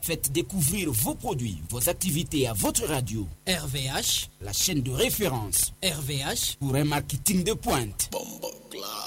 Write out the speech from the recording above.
Faites découvrir vos produits, vos activités à votre radio. RVH, la chaîne de référence. RVH, pour un marketing de pointe.